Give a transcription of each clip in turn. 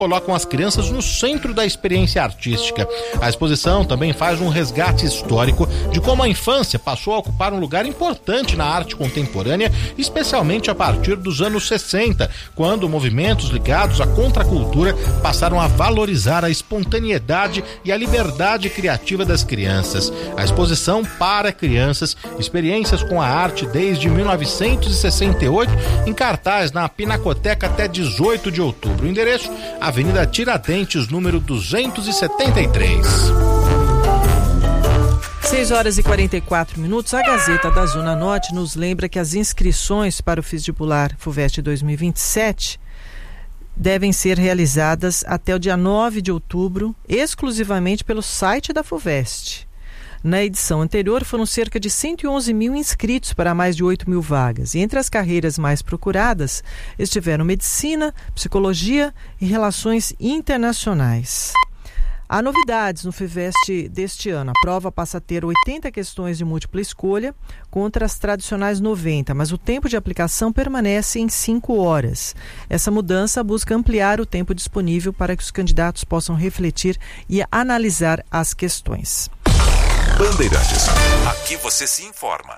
colocam as crianças no centro da experiência artística. A exposição também faz um resgate histórico de como a infância passou a ocupar um lugar importante na arte contemporânea, especialmente a partir dos anos 60, quando movimentos ligados à contracultura passaram a valorizar a espontaneidade e a liberdade criativa das crianças. A exposição Para Crianças, experiências com a arte desde 1968, em cartaz na Pinacoteca até 18 de outubro. O endereço: Avenida Tiradentes, número 273. 6h44. A Gazeta da Zona Norte nos lembra que as inscrições para o vestibular FUVEST 2027 devem ser realizadas até o dia 9 de outubro, exclusivamente pelo site da FUVEST. Na edição anterior, foram cerca de 111 mil inscritos para mais de 8 mil vagas. E entre as carreiras mais procuradas estiveram medicina, psicologia e relações internacionais. Há novidades no FUVEST deste ano. A prova passa a ter 80 questões de múltipla escolha contra as tradicionais 90, mas o tempo de aplicação permanece em 5 horas. Essa mudança busca ampliar o tempo disponível para que os candidatos possam refletir e analisar as questões. Bandeirantes. Aqui você se informa.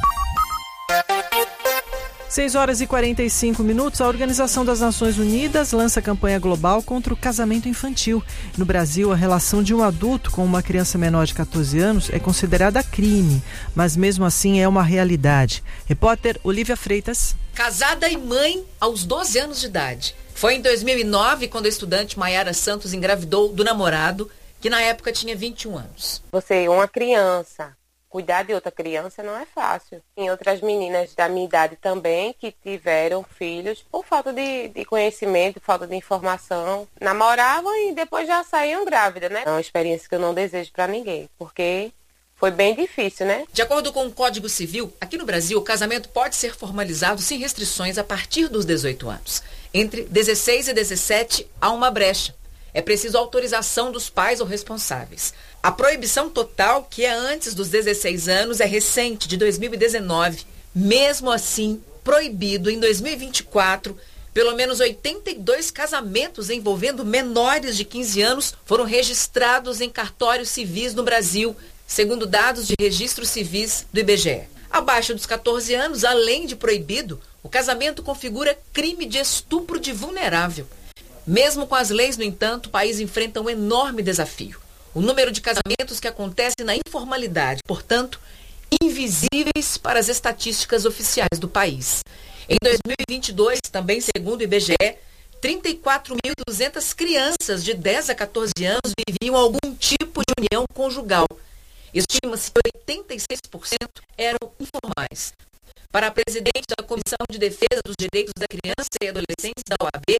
6h45. A Organização das Nações Unidas lança campanha global contra o casamento infantil. No Brasil, a relação de um adulto com uma criança menor de 14 anos é considerada crime, mas mesmo assim é uma realidade. Repórter Olivia Freitas. Casada e mãe aos 12 anos de idade. Foi em 2009 quando a estudante Maiara Santos engravidou do namorado, que na época tinha 21 anos. Você, uma criança, cuidar de outra criança não é fácil. Tem outras meninas da minha idade também que tiveram filhos por falta de conhecimento, falta de informação. Namoravam e depois já saíam grávidas, né? É uma experiência que eu não desejo para ninguém, porque foi bem difícil, né? De acordo com o Código Civil, aqui no Brasil, o casamento pode ser formalizado sem restrições a partir dos 18 anos. Entre 16 e 17, há uma brecha. É preciso autorização dos pais ou responsáveis. A proibição total, que é antes dos 16 anos, é recente, de 2019. Mesmo assim, proibido em 2024, pelo menos 82 casamentos envolvendo menores de 15 anos foram registrados em cartórios civis no Brasil, segundo dados de registros civis do IBGE. Abaixo dos 14 anos, além de proibido, o casamento configura crime de estupro de vulnerável. Mesmo com as leis, no entanto, o país enfrenta um enorme desafio. O número de casamentos que acontecem na informalidade, portanto, invisíveis para as estatísticas oficiais do país. Em 2022, também segundo o IBGE, 34.200 crianças de 10 a 14 anos viviam algum tipo de união conjugal. Estima-se que 86% eram informais. Para a presidente da Comissão de Defesa dos Direitos da Criança e Adolescente da OAB,